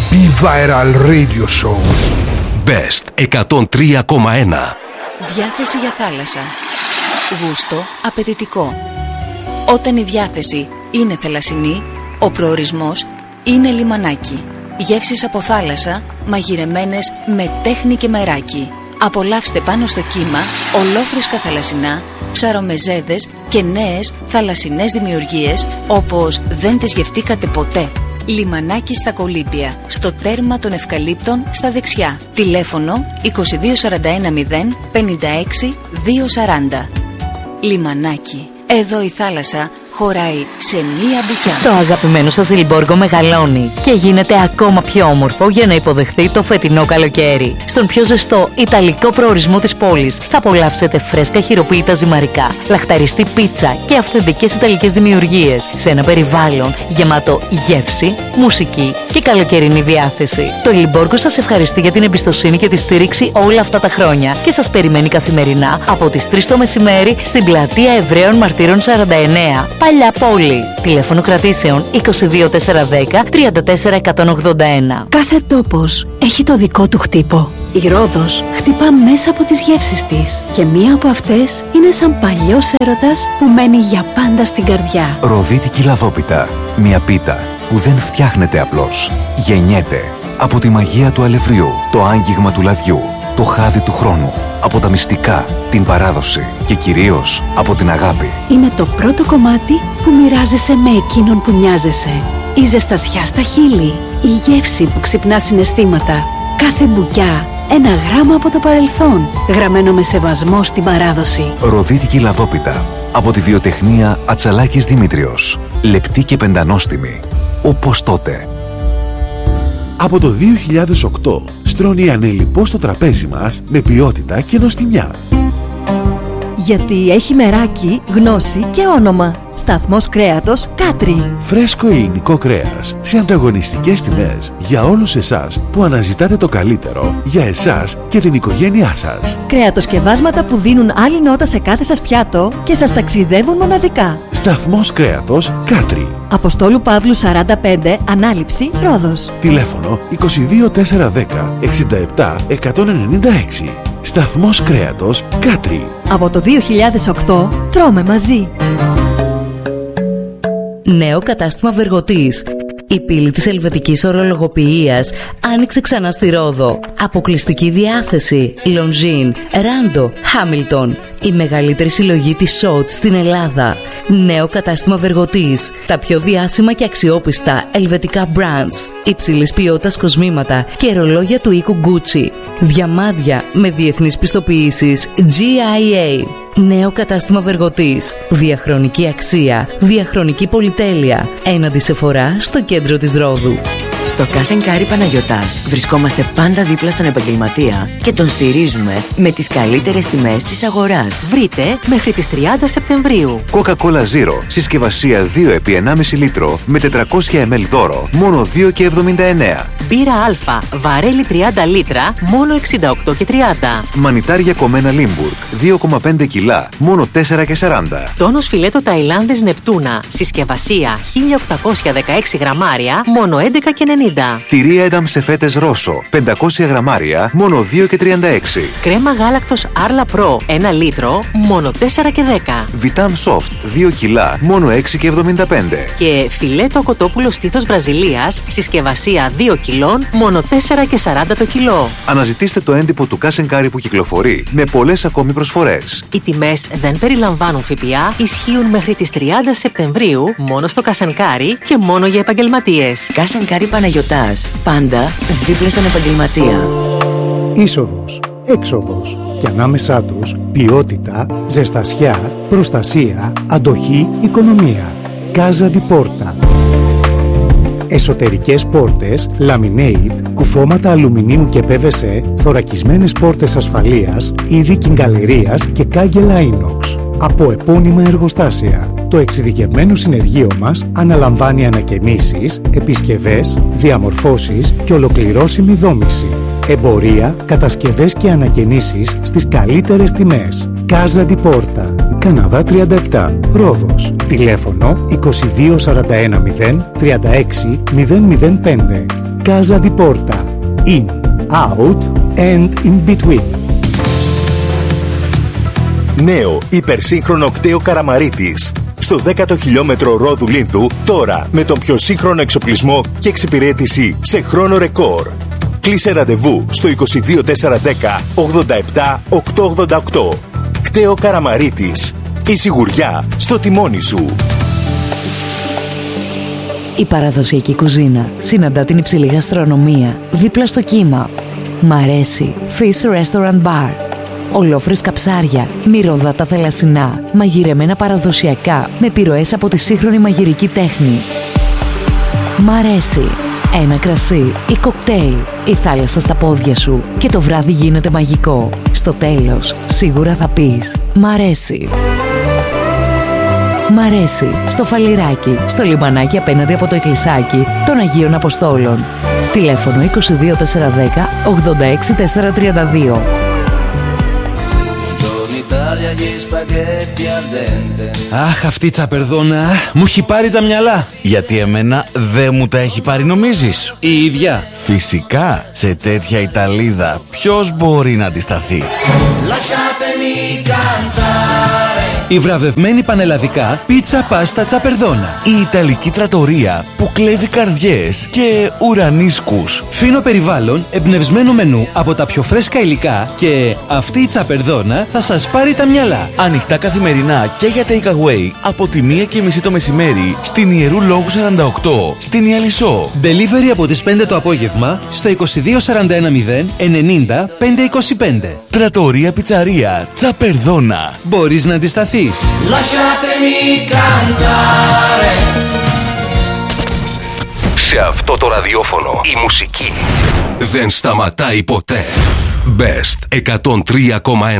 Be Viral Radio Show. Best 103,1. Διάθεση για θάλασσα. Γούστο απαιτητικό. Όταν η διάθεση είναι θαλασσινή, ο προορισμός είναι λιμανάκι. Γεύσεις από θάλασσα, μαγειρεμένες με τέχνη και μεράκι. Απολαύστε πάνω στο κύμα ολόφρεσκα θαλασσινά, ψαρομεζέδες και νέες θαλασσινές δημιουργίες όπως δεν τις γευτήκατε ποτέ. Λιμανάκι στα Κολύμπια, στο τέρμα των Ευκαλύπτων στα δεξιά. Τηλέφωνο 2241 056 240. Λιμανάκι. Εδώ η θάλασσα χωράει σε μία μπουκιά. Το αγαπημένο σας Λιμπόργο μεγαλώνει και γίνεται ακόμα πιο όμορφο για να υποδεχθεί το φετινό καλοκαίρι. Στον πιο ζεστό ιταλικό προορισμό της πόλης θα απολαύσετε φρέσκα χειροποίητα ζυμαρικά, λαχταριστή πίτσα και αυθεντικές ιταλικές δημιουργίες σε ένα περιβάλλον γεμάτο γεύση, μουσική και καλοκαιρινή διάθεση. Το Λιμπόργο σας ευχαριστεί για την εμπιστοσύνη και τη στήριξη όλα αυτά τα χρόνια και σας περιμένει καθημερινά από τις 3 το μεσημέρι στην πλατεία Εβραίων Μαρτύρων 49. Παλιά πόλη. Τηλέφωνο κρατήσεων 22410 34181. Κάθε τόπος έχει το δικό του χτύπο. Η Ρόδος χτυπά μέσα από τις γεύσεις της και μία από αυτές είναι σαν παλιός έρωτας που μένει για πάντα στην καρδιά. Ροδίτικη λαδόπιτα. Μια πίτα που δεν φτιάχνεται απλώς. Γεννιέται από τη μαγεία του αλευριού, το άγγιγμα του λαδιού, το χάδι του χρόνου, από τα μυστικά, την παράδοση και κυρίως από την αγάπη. Είναι το πρώτο κομμάτι που μοιράζεσαι με εκείνον που νοιάζεσαι. Η ζεστασιά στα χείλη, η γεύση που ξυπνά συναισθήματα. Κάθε μπουκιά, ένα γράμμα από το παρελθόν, γραμμένο με σεβασμό στην παράδοση. Ροδίτικη λαδόπιτα. Από τη βιοτεχνία Ατσαλάκης Δημήτριος. Λεπτή και πεντανόστιμη. Όπως τότε. Από το 2008 στρώνει ανελιπώς στο τραπέζι μας με ποιότητα και νοστιμιά. Γιατί έχει μεράκι, γνώση και όνομα. Σταθμός κρέατος Κάτρι. Φρέσκο ελληνικό κρέας σε ανταγωνιστικές τιμές για όλους εσάς που αναζητάτε το καλύτερο για εσάς και την οικογένειά σας. Κρέατοσκευάσματα που δίνουν άλλη νότα σε κάθε σας πιάτο και σας ταξιδεύουν μοναδικά. Σταθμός κρέατος Κάτρι. Αποστόλου Παύλου 45, Ανάληψη, Ρόδος. Τηλέφωνο 22410 67 196. Σταθμός κρέατος Κάτρι. Από το 2008 τρώμε μαζί. Νέο κατάστημα Βεργοτής. Η πύλη της ελβετικής ορολογοποιίας άνοιξε ξανά στη Ρόδο. Αποκλειστική διάθεση. Λονζίν, Ράντο, Χάμιλτον. Η μεγαλύτερη συλλογή της ΣΟΤ στην Ελλάδα. Νέο κατάστημα Βεργοτής. Τα πιο διάσημα και αξιόπιστα ελβετικά brands. Υψηλής ποιότητας κοσμήματα και ρολόγια του οίκου Gucci. Διαμάντια με διεθνείς πιστοποιήσεις GIA. Νέο κατάστημα Βεργοτής. Διαχρονική αξία. Διαχρονική πολυτέλεια. Έναντι Σεφορά στο κέντρο της Ρόδου. Στο Κάσενκάρι Παναγιωτάς βρισκόμαστε πάντα δίπλα στον επαγγελματία και τον στηρίζουμε με τις καλύτερες τιμές της αγοράς. Βρείτε μέχρι τις 30 Σεπτεμβρίου. Coca-Cola Zero. Συσκευασία 2 επί 1,5 λίτρο με 400 ml δώρο. Μόνο 2,79. Μπύρα Α, βαρέλι 30 λίτρα, μόνο 68,30. Μανιτάρια κομμένα Λίμπουργκ 2,5 κιλά, μόνο 4,40. Τόνος φιλέτο Ταϊλάνδης Νεπτούνα, συσκευασία 1816 γραμμάρια, μόνο 11,90. Τυρί Ένταμ σε φέτες Ρώσο 500 γραμμάρια, μόνο 2,36. Κρέμα γάλακτος Arla Pro 1 λίτρο, μόνο 4,10. Βιτάμ Soft 2 κιλά, μόνο 6,75. Και φιλέτο κοτόπουλο στήθος Βραζιλίας, συσκευασία 2 κιλών, μόνο 4,40 το κιλό. Αναζητήστε το έντυπο του Κάσενκάρι που κυκλοφορεί με πολλές ακόμη προσφορές. Οι τιμές δεν περιλαμβάνουν ΦΠΑ, ισχύουν μέχρι τις 30 Σεπτεμβρίου μόνο στο Κάσενκάρι και μόνο για επαγγελματίες. Κάσενκάρι Παναγιωτάς, πάντα δίπλα στον επαγγελματία. Είσοδος, έξοδος και ανάμεσά τους ποιότητα, ζεστασιά, προστασία, αντοχή, οικονομία. Casa di Porta. Εσωτερικές πόρτες, laminate, κουφώματα αλουμινίου και PVC, θωρακισμένες πόρτες ασφαλείας, είδη κιγκαλερίας και κάγκελα inox. Από επώνυμα εργοστάσια. Το εξειδικευμένο συνεργείο μας αναλαμβάνει ανακαινήσεις, επισκευές, διαμορφώσεις και ολοκληρώσιμη δόμηση. Εμπορία, κατασκευές και ανακαινήσεις στις καλύτερες τιμές. Casa di Porta. Καναδά 37. Ρόδος. Τηλέφωνο 2241 036 005. Casa di Porta. In, out and in between. Νέο υπερσύγχρονο κτέο Καραμαρίτης. Στο 10ο χιλιόμετρο Ρόδου Λίνθου, τώρα με τον πιο σύγχρονο εξοπλισμό και εξυπηρέτηση σε χρόνο ρεκόρ. Κλείσε ραντεβού στο 22410 87 888. Κτέο Καραμαρίτης. Η σιγουριά στο τιμόνι σου. Η παραδοσιακή κουζίνα συναντά την υψηλή γαστρονομία δίπλα στο κύμα. Μ' αρέσει Fish Restaurant Bar. Ολόφρεσκα ψάρια, μυρωδάτα θαλασσινά, μαγειρεμένα παραδοσιακά με επιρροές από τη σύγχρονη μαγειρική τέχνη. Μ' αρέσει. Ένα κρασί ή κοκτέιλ, η θάλασσα στα πόδια σου και το βράδυ γίνεται μαγικό. Στο τέλος, σίγουρα θα πεις «Μ' αρέσει». Μ' αρέσει στο Φαλιράκι, στο λιμανάκι απέναντι από το εκκλησάκι των Αγίων Αποστόλων. Τηλέφωνο 22410 86432. Αχ, αυτή η τσαπερδόνα μου έχει πάρει τα μυαλά. Γιατί εμένα δεν μου τα έχει πάρει, νομίζεις? Η ίδια. Φυσικά, σε τέτοια Ιταλίδα ποιος μπορεί να αντισταθεί? Η βραβευμένη πανελλαδικά πίτσα πάστα τσαπερδόνα. Η Ιταλική τρατορία που κλέβει καρδιές και ουρανίσκους. Φίνο περιβάλλον, εμπνευσμένο μενού από τα πιο φρέσκα υλικά και αυτή η τσαπερδόνα θα σας πάρει τα μυαλά. Ανοιχτά καθημερινά και για takeaway από τη 1:30 το μεσημέρι στην Ιερού Λόγου 48 στην Ιαλισσό. Delivery από τις 5 το απόγευμα στο 22410 90 525. Τρατορία πιτσαρία Τσαπερδόνα. Μπορείς να αντισταθείς. Lasciatemi cantare. Σε αυτό το ραδιόφωνο η μουσική δεν σταματάει ποτέ. Best 103,1.